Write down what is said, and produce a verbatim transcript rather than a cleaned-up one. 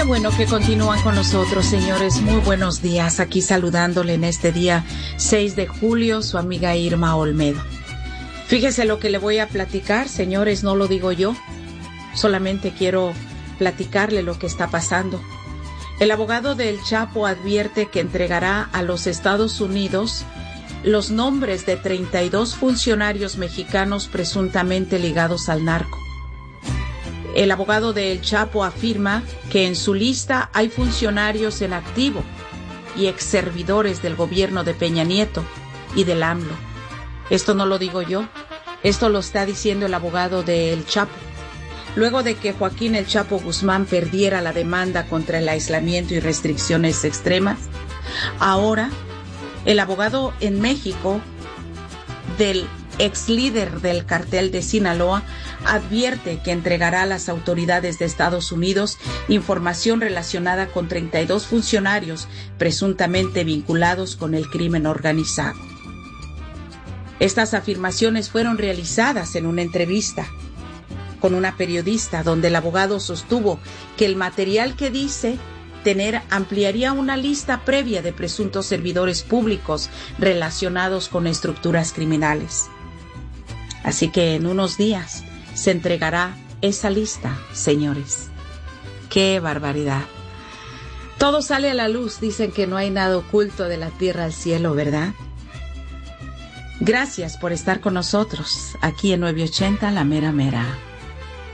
bueno que continúan con nosotros, señores. Muy buenos días. Aquí saludándole en este día seis de julio, su amiga Irma Olmedo. Fíjese lo que le voy a platicar, señores, no lo digo yo. Solamente quiero platicarle lo que está pasando. El abogado del Chapo advierte que entregará a los Estados Unidos los nombres de treinta y dos funcionarios mexicanos presuntamente ligados al narco. El abogado del Chapo afirma que en su lista hay funcionarios en activo y exservidores del gobierno de Peña Nieto y del AMLO. Esto no lo digo yo, esto lo está diciendo el abogado del Chapo. Luego de que Joaquín El Chapo Guzmán perdiera la demanda contra el aislamiento y restricciones extremas, ahora el abogado en México del ex líder del cartel de Sinaloa advierte que entregará a las autoridades de Estados Unidos información relacionada con treinta y dos funcionarios presuntamente vinculados con el crimen organizado. Estas afirmaciones fueron realizadas en una entrevista con una periodista donde el abogado sostuvo que el material que dice tener ampliaría una lista previa de presuntos servidores públicos relacionados con estructuras criminales. Así que en unos días se entregará esa lista, señores. ¡Qué barbaridad! Todo sale a la luz, dicen que no hay nada oculto de la tierra al cielo, ¿verdad? Gracias por estar con nosotros aquí en nueve ochenta La Mera Mera.